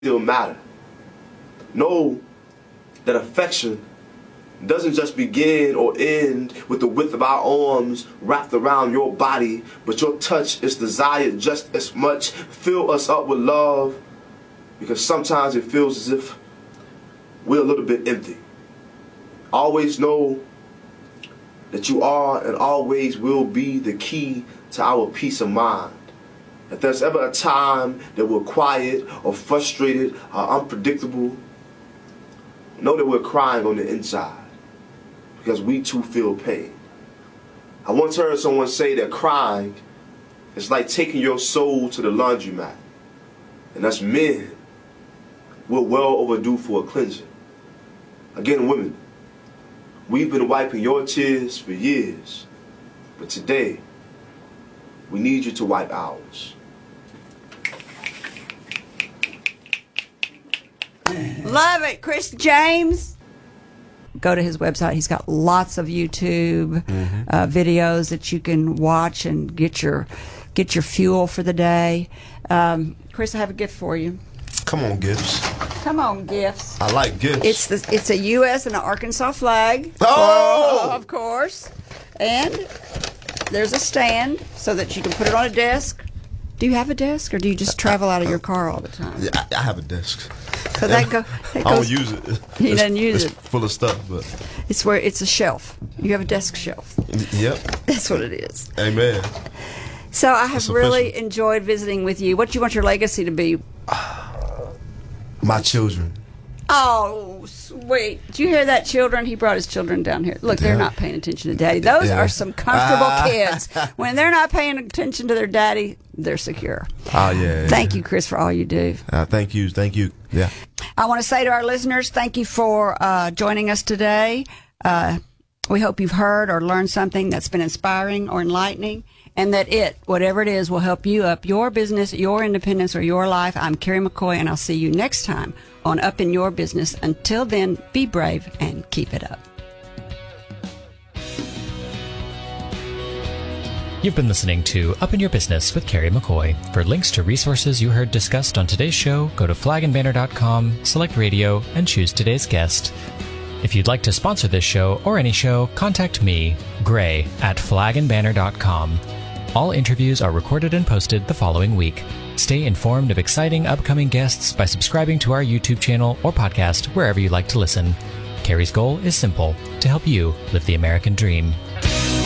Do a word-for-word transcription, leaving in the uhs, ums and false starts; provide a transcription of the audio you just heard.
still matter. Know that affection doesn't just begin or end with the width of our arms wrapped around your body, but your touch is desired just as much. Fill us up with love, because sometimes it feels as if we're a little bit empty. Always know that you are and always will be the key to our peace of mind. If there's ever a time that we're quiet or frustrated or unpredictable, know that we're crying on the inside, because we too feel pain. I once heard someone say that crying is like taking your soul to the laundromat. And us men, we're well overdue for a cleansing. Again, women, we've been wiping your tears for years, but today, we need you to wipe ours. Love it, Chris James. Go to his website. He's got lots of YouTube mm-hmm. uh, videos that you can watch and get your get your fuel for the day. Um, Chris, I have a gift for you. Come on, gifts. Come on, gifts. I like gifts. It's the it's a U S and an Arkansas flag. Oh, oh of course. And there's a stand so that you can put it on a desk. Do you have a desk, or do you just travel out of your car all the time? Yeah, I, I have a desk. So that, go, that goes. I don't use it. He it's, doesn't use it's it. Full of stuff, but it's where it's a shelf. You have a desk shelf. Yep. That's what it is. Amen. So I have That's really official. enjoyed visiting with you. What do you want your legacy to be? My children. Oh, sweet. Did you hear that, children? He brought his children down here. Look, they're Yeah. not paying attention to daddy. Those Yeah. are some comfortable Ah. kids. When they're not paying attention to their daddy, they're secure. Oh, yeah. Thank yeah. you, Chris, for all you do. Uh, thank you. Thank you. Yeah. I want to say to our listeners, thank you for uh, joining us today. Uh, we hope you've heard or learned something that's been inspiring or enlightening, and that it, whatever it is, will help you up your business, your independence, or your life. I'm Carrie McCoy, and I'll see you next time on Up in Your Business. Until then, be brave and keep it up. You've been listening to Up in Your Business with Carrie McCoy. For links to resources you heard discussed on today's show, go to flag and banner dot com, select radio, and choose today's guest. If you'd like to sponsor this show or any show, contact me, Gray, at flag and banner dot com. All interviews are recorded and posted the following week. Stay informed of exciting upcoming guests by subscribing to our YouTube channel or podcast wherever you like to listen. Carrie's goal is simple: to help you live the American dream.